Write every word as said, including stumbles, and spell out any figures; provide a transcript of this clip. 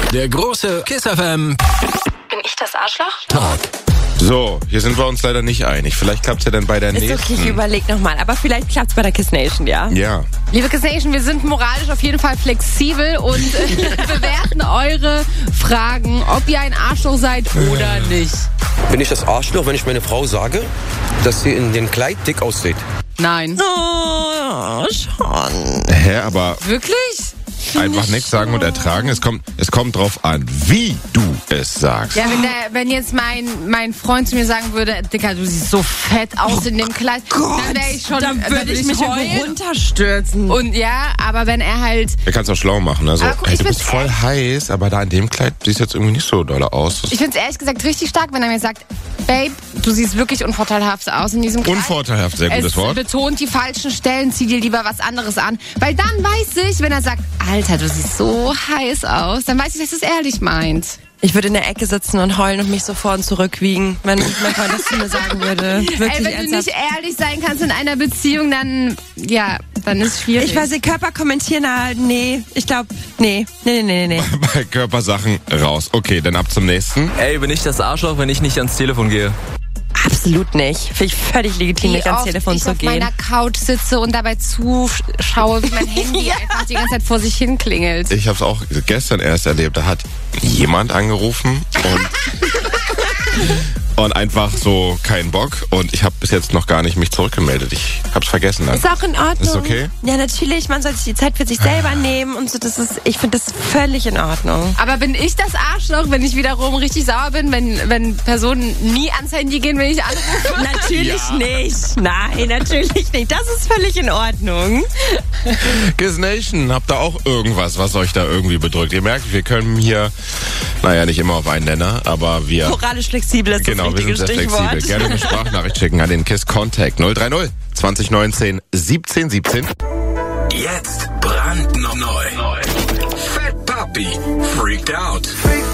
Der große Kiss F M. Bin ich das Arschloch? Talk. So, hier sind wir uns leider nicht einig. Vielleicht klappt es ja dann bei der Ist nächsten. okay, ich überleg nochmal. Aber vielleicht klappt es bei der Kiss Nation, ja? Ja. Liebe Kiss Nation, wir sind moralisch auf jeden Fall flexibel und äh, bewerten eure Fragen, ob ihr ein Arschloch seid oder nicht. Bin ich das Arschloch, wenn ich meine Frau sage, dass sie in dem Kleid dick aussieht? Nein. Oh, schon. Hä, aber Wirklich? einfach nichts sagen und ertragen. Es kommt, es kommt drauf an, wie du es sagst. Ja, wenn, der, wenn jetzt mein, mein Freund zu mir sagen würde, Dicker, du siehst so fett aus in dem Kleid, dann wäre ich schon, Dann würde ich mich heulen. irgendwo runterstürzen. Und ja, aber wenn er halt, Er kann es auch schlau machen. Also, Aber guck, ey, ich du bist find's voll echt- heiß, aber da in dem Kleid siehst du jetzt irgendwie nicht so doll aus. Das ich finde es ehrlich gesagt richtig stark, wenn er mir sagt, Babe, du siehst wirklich unvorteilhaft aus in diesem Kleid. Unvorteilhaft, sehr gutes Es Wort. betont die falschen Stellen, zieh dir lieber was anderes an. Weil dann weiß ich, wenn er sagt, Alter, du siehst so heiß aus, dann weiß ich, dass es ehrlich meint. Ich würde in der Ecke sitzen und heulen und mich so vor und zurück wiegen, wenn mein Freund das zu mir sagen würde. Wirklich Ey, wenn du ernsthaft. nicht ehrlich sein kannst in einer Beziehung, dann, ja, dann ist es schwierig. Ich weiß nicht, Körper kommentieren, na, nee, ich glaube, nee, nee, nee, nee, nee. Bei Körpersachen raus. Okay, dann ab zum nächsten. Ey, bin ich das Arschloch, wenn ich nicht ans Telefon gehe? Absolut nicht. Finde ich völlig legitim, wie nicht ans oft Telefon ich zu auf gehen. meiner Couch sitze und dabei zuschaue, wie mein Handy einfach die ganze Zeit vor sich hin klingelt. Ich habe es auch gestern erst erlebt. Da hat jemand angerufen und, und einfach so keinen Bock. Und ich habe bis jetzt noch gar nicht mich zurückgemeldet. Ich habe es vergessen dann. Ist auch in Ordnung. Ist okay? Ja, natürlich, man soll sich die Zeit für sich selber nehmen und so. Das ist, ich finde das völlig in Ordnung. Aber bin ich das Arschloch, wenn ich wiederum richtig sauer bin, wenn, wenn Personen nie ans Handy gehen, wenn ich anrufe? Natürlich nicht. Nein, natürlich nicht. Das ist völlig in Ordnung. Kiss Nation, habt ihr auch irgendwas, was euch da irgendwie bedrückt? Ihr merkt, wir können hier, naja, nicht immer auf einen Nenner, aber wir... Moralisch flexibel ist Genau, das wir richtige sind sehr Stichwort. flexibel. Gerne eine Sprachnachricht schicken an den Kiss Contact null drei null zwanzig neunzehn siebzehn siebzehn. Jetzt brandneu. Fat Puppy Freaked Out.